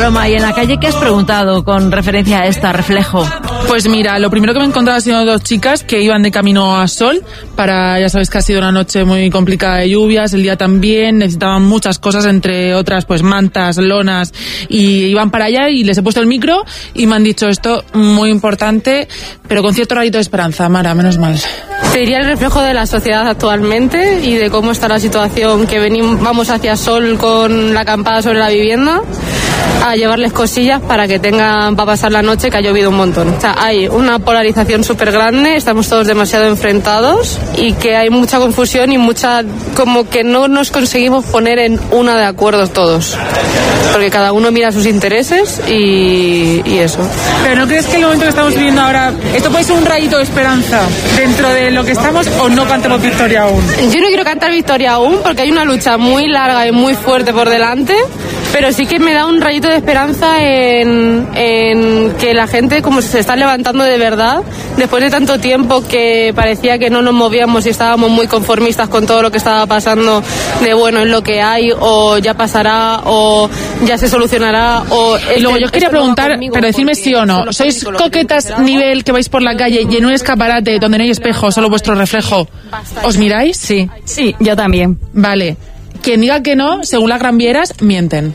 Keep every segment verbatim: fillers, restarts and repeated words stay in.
Paloma, y en la calle, ¿qué has preguntado con referencia a esta reflejo? Pues mira, lo primero que me he encontrado ha sido dos chicas que iban de camino a Sol para, ya sabes que ha sido una noche muy complicada de lluvias, el día también, necesitaban muchas cosas, entre otras pues mantas, lonas, y iban para allá y les he puesto el micro y me han dicho esto muy importante, pero con cierto rayito de esperanza. Mara, menos mal. Te diría el reflejo de la sociedad actualmente y de cómo está la situación, que venimos, vamos hacia Sol con la acampada sobre la vivienda a llevarles cosillas para que tengan para pasar la noche, que ha llovido un montón. O sea, hay una polarización súper grande, estamos todos demasiado enfrentados y que hay mucha confusión y mucha, como que no nos conseguimos poner en una de acuerdo todos, porque cada uno mira sus intereses y, y eso. Pero ¿no crees que el momento que estamos viviendo ahora, esto puede ser un rayito de esperanza dentro de lo que estamos, o no cantemos victoria aún? Yo no quiero cantar victoria aún porque hay una lucha muy larga y muy fuerte por delante, pero sí que me da un rayito de esperanza en, en que la gente como se está levantando de verdad después de tanto tiempo que parecía que no nos movíamos y estábamos muy conformistas con todo lo que estaba pasando, de bueno, es lo que hay, o ya pasará, o ya se solucionará, o... Y luego yo os quería preguntar, pero decirme sí o no, ¿sois coquetas nivel que vais por la calle y en un escaparate donde no hay espejo, solo vuestro reflejo, os miráis? Sí, sí, yo también. Vale. Quien diga que no, según las Gran Vieras, mienten.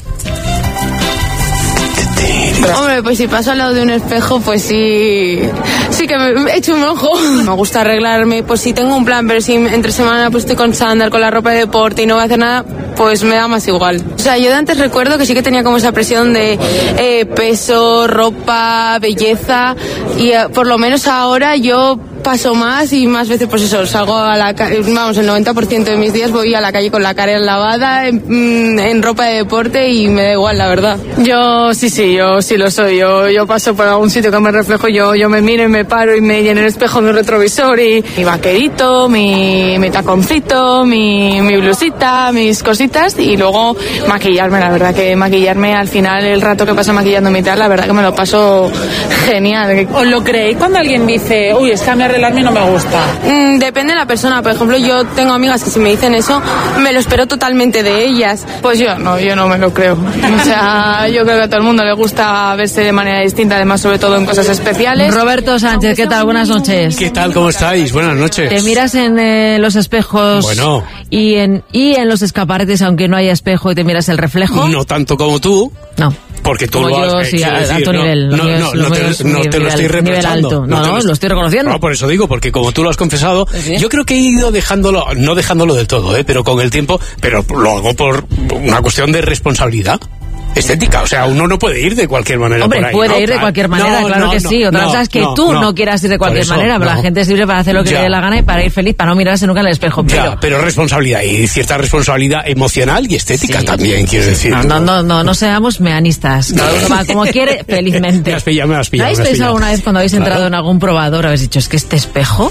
Hombre, pues si paso al lado de un espejo, pues sí, sí que me echo un ojo. Me gusta arreglarme, pues si tengo un plan, pero si entre semana pues estoy con chándal, con la ropa de deporte y no voy a hacer nada, pues me da más igual. O sea, yo de antes recuerdo que sí que tenía como esa presión de eh, peso, ropa, belleza, y eh, por lo menos ahora yo paso más y más veces, pues eso, salgo a la calle, vamos, el noventa por ciento de mis días voy a la calle con la cara lavada, en, en ropa de deporte, y me da igual, la verdad. Yo sí, sí, yo sí lo soy. Yo, yo paso por algún sitio que me reflejo, yo, yo me miro y me paro y me lleno el espejo mi retrovisor y mi vaquerito, mi, mi taconcito, mi, mi blusita, mis cositas, y luego maquillarme. La verdad que maquillarme, al final, el rato que paso maquillándome y tal, la verdad que me lo paso genial. ¿Os lo creéis cuando alguien dice, uy, es que a mí arreglarme no me gusta? Mm, depende de la persona. Por ejemplo, yo tengo amigas que si me dicen eso, me lo espero totalmente de ellas. Pues yo no, yo no me lo creo. O sea, yo creo que a todo el mundo le gusta verse de manera distinta, además, sobre todo en cosas especiales. Roberto Sánchez, ¿qué tal? Buenas noches. ¿Qué tal? ¿Cómo estáis? Buenas noches. Te miras en eh, los espejos bueno. y en y en los escaparates, aunque no haya espejo, y te miras el reflejo. No tanto como tú. No. Porque tú como lo yo, has, sí, eh, a decir, alto no, nivel. No, no, no, no, te, es no te lo estoy reprochando. Nivel alto. No, no, no lo, lo estoy reconociendo. No, por eso digo, porque como tú lo has confesado, ¿sí? Yo creo que he ido dejándolo, no dejándolo del todo, ¿eh? Pero con el tiempo, pero lo hago por una cuestión de responsabilidad estética, o sea, uno no puede ir de cualquier manera. Hombre, por ahí, puede ¿no? ir de cualquier manera, no, claro no, que no, sí. Otra no, cosa es que no, tú no, no quieras ir de cualquier eso, manera, pero no. la gente es libre para hacer lo que Ya. le dé la gana y para ir feliz, para no mirarse nunca en el espejo. Pero... Ya, pero responsabilidad, y cierta responsabilidad emocional y estética sí. también, quiero decir. No, no, no, no, no seamos meanistas. Cada uno va como quiere, felizmente. Me has pillado, me has pillado. ¿Habéis me has pensado pillado. alguna vez cuando habéis entrado Claro. en algún probador, habéis dicho, es que este espejo,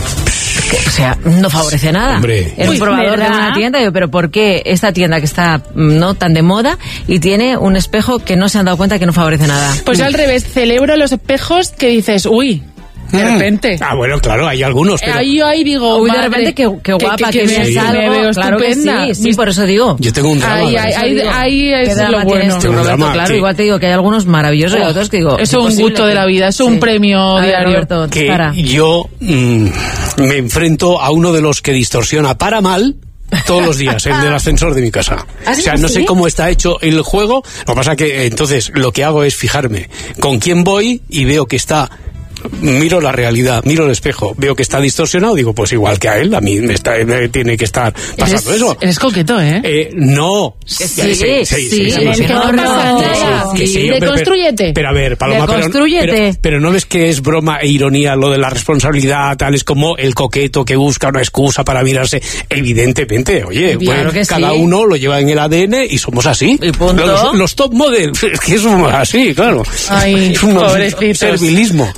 que, o sea, no favorece nada? Hombre. Es un Uy, probador ¿verdad? de una tienda, digo, pero ¿por qué esta tienda que está no tan de moda y tiene un espejo que no se han dado cuenta que no favorece nada? Pues yo al revés, celebro los espejos que dices, uy, de Mm. repente. Ah, bueno, claro, hay algunos, pero... Ahí yo ahí digo, Uy, de madre, repente, qué, qué guapa, que, que, ves me- algo. me veo Claro que estupenda. sí, sí, por eso digo. Yo tengo un drama. Ahí, ¿verdad? ahí, ahí, digo. ahí ¿Qué es drama lo bueno. tienes tú, Tengo un Roberto? drama, Claro, que- igual te digo que hay algunos maravillosos y otros que digo... Es un imposible gusto de que- la vida, es Sí. un premio A ver, diario. Roberto, que para. yo mm, me enfrento a uno de los que distorsiona para mal todos los días, el del ascensor de mi casa. ¿Ah, O sea, sí? no sé cómo está hecho el juego. Lo que pasa que entonces lo que hago es fijarme con quién voy y veo que está... Miro la realidad, miro el espejo, veo que está distorsionado, digo, pues igual que a él, a mí me, está, me tiene que estar pasando Eres, eso. eres coqueto, ¿eh? Eh, no. Que sí, sí, sí, en el sí, que no no, pasa no, nada. sí, Que sí. hombre, pero- Deconstrúyete. Pero a ver, Paloma, pero, Deconstrúyete. pero, pero no ves que es broma e ironía lo de la responsabilidad, tal es como el coqueto que busca una excusa para mirarse. Evidentemente, oye, Claro bueno, que cada sí. uno lo lleva en el A D N y somos así. Y punto. Los, los top model, es que somos así, claro. Ay, es un pobrecitos. servilismo.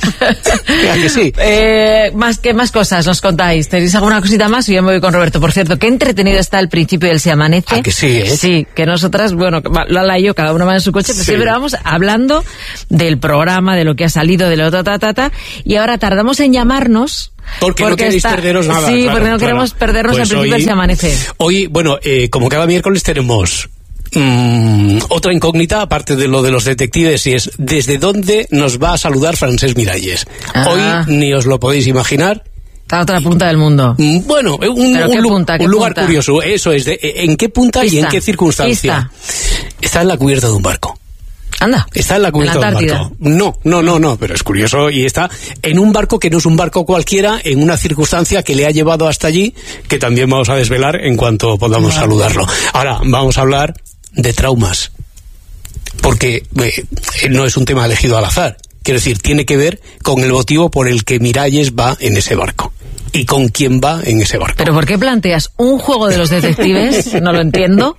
¿A que sí? Eh, más que más cosas nos contáis. ¿Tenéis alguna cosita más? Y yo me voy con Roberto. Por cierto, qué entretenido está el principio del Se Amanece. ¿A que sí, eh? Sí, que nosotras, bueno, Lala y yo, cada uno va en su coche, pero Sí. siempre vamos hablando del programa, de lo que ha salido, de lo ta, ta, ta, ta, y ahora tardamos en llamarnos. Porque, no queréis está- perderos nada. Sí, claro, porque no claro. queremos perdernos Pues el principio hoy- del Se Amanece. Hoy, bueno, eh, como cada miércoles tenemos mmm, otra incógnita, aparte de lo de los detectives, y es ¿desde dónde nos va a saludar Francesc Miralles? Ah. Hoy ni os lo podéis imaginar. Está a otra punta del mundo. Bueno, un, ¿Pero un, qué punta, qué un lugar punta? curioso, eso es, de, ¿en qué punta Pista, y en qué circunstancia? pista. Está en la cubierta de un barco. Anda. Está en la cubierta ¿En la de un Antártida? barco. No, no, no, no, pero es curioso y está en un barco que no es un barco cualquiera, en una circunstancia que le ha llevado hasta allí, que también vamos a desvelar en cuanto podamos Ah. saludarlo. Ahora, vamos a hablar de traumas, porque eh, no es un tema elegido al azar. Quiero decir, tiene que ver con el motivo por el que Miralles va en ese barco. ¿Y con quién va en ese barco? ¿Pero por qué planteas un juego de los detectives? No lo entiendo.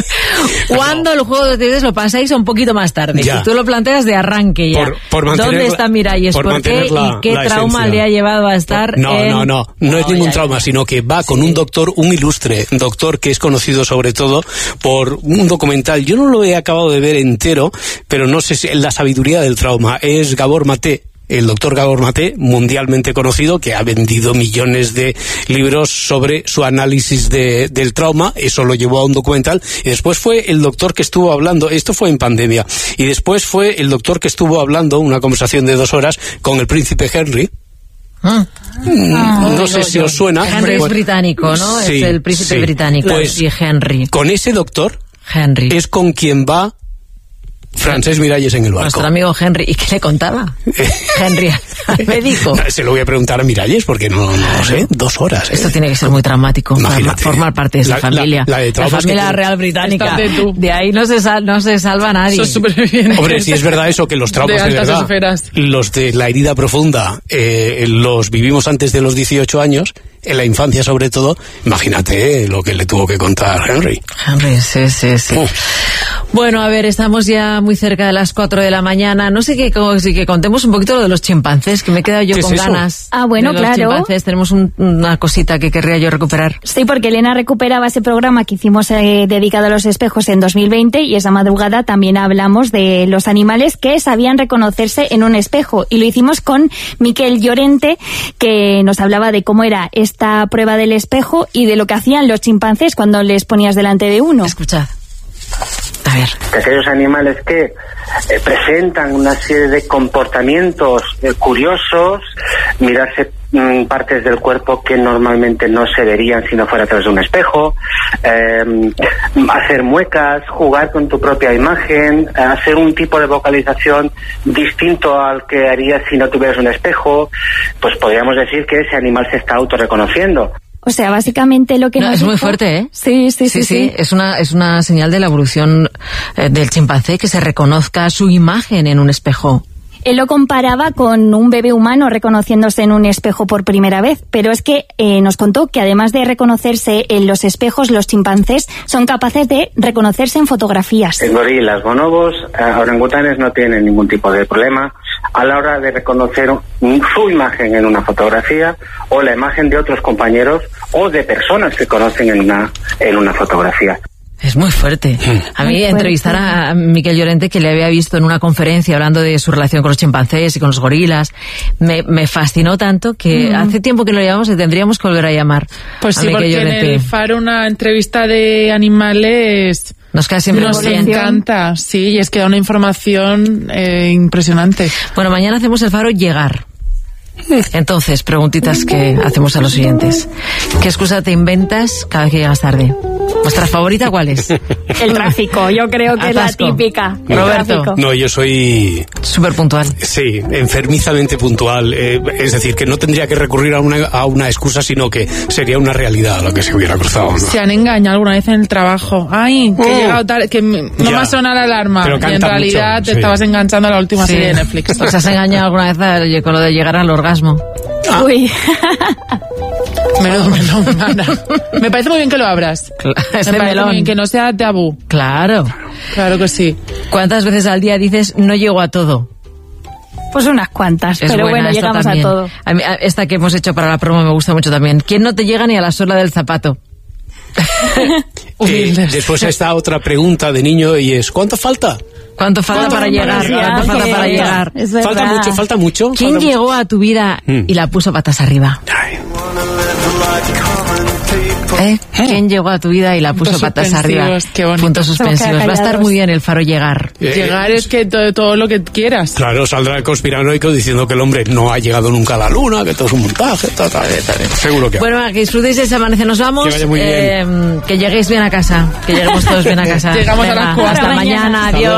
¿Cuándo el juego de los detectives lo pasáis un poquito más tarde? Ya. Si tú lo planteas de arranque ya. Por- por mantener ¿Dónde la- está Miralles? por ¿Por, qué? mantener la- ¿Y qué la trauma esencia. le ha llevado a estar No, en... no, no, no es Oh, ningún ya, trauma, ya. sino que va con un doctor, un ilustre doctor que es conocido sobre todo por un documental. Yo no lo he acabado de ver entero, pero no sé si la sabiduría del trauma. Es Gabor Maté. El doctor Gabor Maté, mundialmente conocido, que ha vendido millones de libros sobre su análisis de, del trauma. Eso lo llevó a un documental. Y después fue el doctor que estuvo hablando, esto fue en pandemia, y después fue el doctor que estuvo hablando, una conversación de dos horas, con el príncipe Henry. Ah. Mm, no sé si os suena. Henry es Pues- británico, ¿no? Sí, es el príncipe sí. británico. Pues, sí, Henry. Con ese doctor Henry. es con quien va Francesc Miralles en el barco. Nuestro amigo Henry. ¿Y qué le contaba? Henry al médico. No, se lo voy a preguntar a Miralles porque no, no lo sé. Dos horas. ¿eh? Esto tiene que ser muy traumático. Imagínate. Formar, formar parte de esa La- familia. la- la de traumas familia que tiene. real británica. Estate tú. De ahí no se, sal- no se salva nadie. Son supervivientes. Hombre, si es verdad eso, que los traumas De de, altas verdad, esferas. los de la herida profunda, eh, los vivimos antes de los dieciocho años, en la infancia sobre todo. Imagínate eh, lo que le tuvo que contar Henry. Henry, sí, sí, sí. Oh. Bueno, a ver, estamos ya muy cerca de las cuatro de la mañana. No sé qué, co- si que contemos un poquito lo de los chimpancés, que me he quedado yo ¿Qué es con eso? ganas. Ah, bueno, de los claro. chimpancés. Tenemos un- una cosita que querría yo recuperar. Sí, porque Elena recuperaba ese programa que hicimos eh, dedicado a los espejos en dos mil veinte y esa madrugada también hablamos de los animales que sabían reconocerse en un espejo y lo hicimos con Miquel Llorente, que nos hablaba de cómo era esta prueba del espejo y de lo que hacían los chimpancés cuando les ponías delante de uno. Escuchad. A ver. Que aquellos animales que eh, presentan una serie de comportamientos eh, curiosos, mirarse mm, partes del cuerpo que normalmente no se verían si no fuera a través de un espejo, eh, hacer muecas, jugar con tu propia imagen, eh, hacer un tipo de vocalización distinto al que harías si no tuvieras un espejo, pues podríamos decir que ese animal se está autorreconociendo. O sea, básicamente lo que No, nos es muy dijo- fuerte, ¿eh? Sí, sí, sí, Sí, sí, sí. es una, es una señal de la evolución eh, del chimpancé, que se reconozca su imagen en un espejo. Él lo comparaba con un bebé humano reconociéndose en un espejo por primera vez, pero es que eh, nos contó que además de reconocerse en los espejos, los chimpancés son capaces de reconocerse en fotografías. En gorilas, bonobos, eh, orangutanes no tienen ningún tipo de problema a la hora de reconocer un- su imagen en una fotografía o la imagen de otros compañeros o de personas que conocen en una, en una fotografía. Es muy fuerte. A mí Muy fuerte. entrevistar a Miquel Llorente, que le había visto en una conferencia hablando de su relación con los chimpancés y con los gorilas, me, me fascinó tanto que hace tiempo que no le llamamos y tendríamos que volver a llamar Pues a sí, Miquel porque en Llorente. el Faro una entrevista de animales Nos queda siempre nos muy bien. encanta, sí, y es que da una información eh, impresionante. Bueno, mañana hacemos el Faro llegar. Entonces, preguntitas que hacemos a los oyentes. ¿Qué excusa te inventas cada vez que llegas tarde? ¿Vuestra favorita cuál es? El tráfico, yo creo que Atasco. es la típica. el Roberto. tráfico. No, yo soy, Súper puntual. sí, enfermizamente puntual. Eh, es decir, que no tendría que recurrir a una, a una excusa, sino que sería una realidad lo que se hubiera cruzado, ¿no? Se han engañado alguna vez en el trajo. Ay, que he Oh. llegado tarde, que me- no Ya. me ha sonado la alarma. Pero Y en canta realidad mucho, te sí. estabas enganchando a la última Sí. serie de Netflix. ¿Os has engañado alguna vez a- con lo de llegar al orgasmo? Uy. Menudo melón, Ana. Me parece muy bien que lo abras. Ese Me parece melón. muy bien que no sea tabú. Claro. Claro que sí. ¿Cuántas veces al día dices no llego a todo? Pues unas cuantas, Es pero buena bueno, esta llegamos también. a todo. A mí, a- esta que hemos hecho para la promo me gusta mucho también. ¿Quién no te llega ni a la suela del zapato? Eh, Humildes. después está otra pregunta de niño y es ¿cuánto falta? ¿Cuánto falta ¿Cuánto para falta llegar? para llegar? ¿Cuánto falta que- para llegar? Es Falta verdad. mucho, falta mucho. ¿Quién falta llegó a tu vida Mm. y la puso patas arriba? mucho. Ay. ¿Eh? ¿Quién llegó a tu vida y la puso Puntos patas arriba? Qué bonito. Puntos suspensivos. Va a estar muy bien el Faro llegar. Eh, Llegar es que todo, todo lo que quieras. Claro, saldrá el conspiranoico diciendo que el hombre no ha llegado nunca a la luna, que todo es un montaje, tal, tal, tal. Seguro que... Bueno, que disfrutéis de ese amanecer. Nos vamos. Que vaya muy bien. Eh, que lleguéis bien a casa. Que lleguemos todos bien a casa. Llegamos a las cuatro. Hasta mañana. Adiós.